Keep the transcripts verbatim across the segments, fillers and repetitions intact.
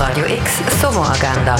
Radio X Sommeragenda.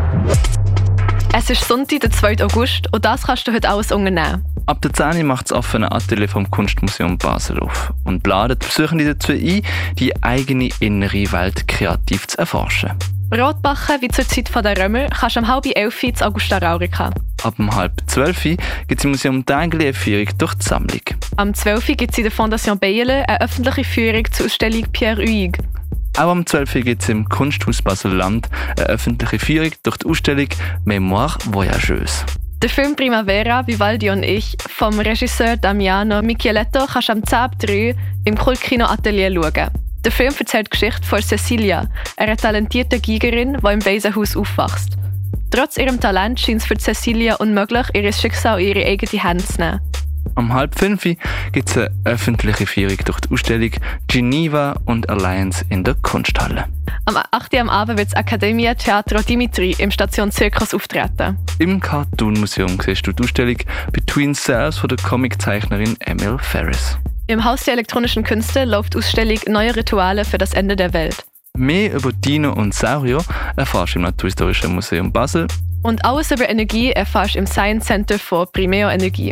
Es ist Sonntag, der zweiten August, und das kannst du heute alles unternehmen. Ab der zehn Uhr macht das offene Atelier vom Kunstmuseum Basel auf und ladet Besuchende dazu ein, die eigene innere Welt kreativ zu erforschen. Brotbacken wie zur Zeit der Römer kannst du um halb elf Uhr in Augusta Raurica. Ab um halb zwölf Uhr gibt es im Museum Tägli eine Führung durch die Sammlung. Am zwölf Uhr gibt es in der Fondation Bayerle eine öffentliche Führung zur Ausstellung Pierre Huyghe. Auch am zwölf Uhr gibt es im Kunsthaus Basel-Land eine öffentliche Führung durch die Ausstellung Mémoire Voyageuse. Der Film Primavera, Vivaldi und ich vom Regisseur Damiano Micheletto kannst du am zehn Uhr drei im Kultkino Atelier schauen. Der Film erzählt die Geschichte von Cecilia, einer talentierten Geigerin, die im Waisenhaus aufwächst. Trotz ihrem Talent scheint es für Cecilia unmöglich, ihr Schicksal in ihre eigene Hände zu nehmen. Um halb fünf Uhr gibt es eine öffentliche Führung durch die Ausstellung Geneva und Alliance in der Kunsthalle. Am acht Uhr am Abend wird das Academia Teatro Dimitri im Station Zirkus auftreten. Im Cartoon-Museum siehst du die Ausstellung Between Cells von der Comiczeichnerin Emil Ferris. Im Haus der elektronischen Künste läuft die Ausstellung Neue Rituale für das Ende der Welt. Mehr über Dino und Saurio erfährst du im Naturhistorischen Museum Basel. Und alles über Energie erfährst du im Science Center von Primeo Energie.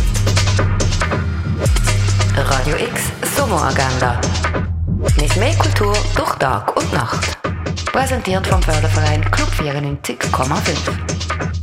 Radio X Sommeragenda. Mit mehr Kultur durch Tag und Nacht. Präsentiert vom Förderverein Club vierundneunzig Komma fünf.